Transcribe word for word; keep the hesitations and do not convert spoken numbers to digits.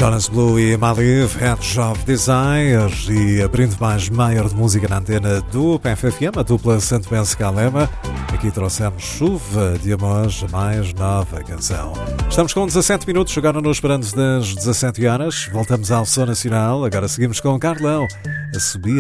Jonas Blue e Maliv, Edge of Desire, e abrindo mais meia hora de música na antena do P F F M, a dupla Santo Bense Calema. Aqui trouxemos Chuva de Amor, a mais nova canção. Estamos com dezassete minutos, agora nos esperando das dezassete horas. Voltamos ao Som Nacional, agora seguimos com Carlão, a subir.